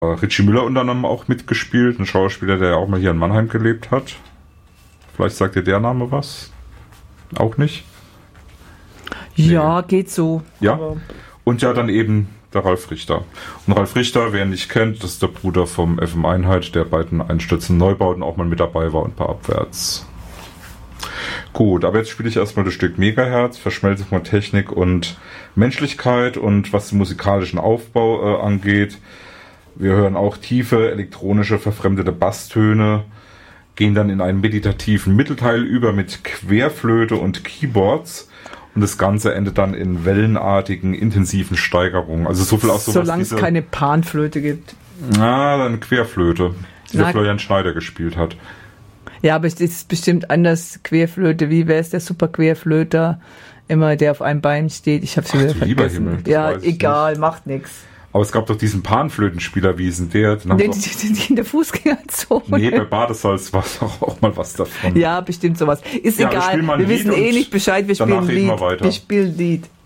Richie Müller unter anderem auch mitgespielt, ein Schauspieler, der ja auch mal hier in Mannheim gelebt hat. Vielleicht sagt dir der Name was? Auch nicht? Ja, geht so. Ja, und ja dann eben der Ralf Richter. Und Ralf Richter, wer ihn nicht kennt, das ist der Bruder vom FM Einheit, der bei den einstürzenden Neubauten auch mal mit dabei war und bei Abwärts. Gut, aber jetzt spiele ich erstmal das Stück Megahertz, Verschmelzung von Technik und Menschlichkeit, und was den musikalischen Aufbau angeht. Wir hören auch tiefe, elektronische, verfremdete Basstöne, gehen dann in einen meditativen Mittelteil über mit Querflöte und Keyboards, und das Ganze endet dann in wellenartigen, intensiven Steigerungen. Also so viel auch sowas. Solange es keine Panflöte gibt. Dann Querflöte, die der Florian Schneider gespielt hat. Ja, aber es ist bestimmt anders, Querflöte. Wie wäre es der Superquerflöter? Immer der auf einem Bein steht. Ich hab's wieder vergessen. Himmel, ja, egal, macht nix. Aber es gab doch diesen Panflötenspieler, wie ist denn der? Den in der Fußgängerzone. Nee, bei Badesalz war es auch mal was davon. Ja, bestimmt sowas. Ist egal. Wir wissen nicht Bescheid, wir spielen ein Lied. Wir spielen ein Lied.